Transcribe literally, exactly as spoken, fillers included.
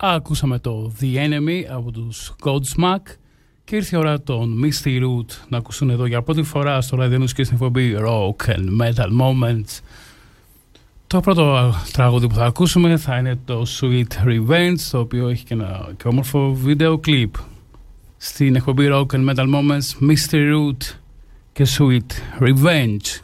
Ακούσαμε το The Enemy από τους Godsmack και ήρθε η ώρα των Misty Root να ακούσουν εδώ για πρώτη φορά στο ραδιόνους και στην εκπομπή Rock and Metal Moments. Το πρώτο τραγούδι που θα ακούσουμε θα είναι το Sweet Revenge, το οποίο έχει και ένα και όμορφο βίντεο κλιπ. Στην εκπομπή Rock and Metal Moments, Misty Root και Sweet Revenge.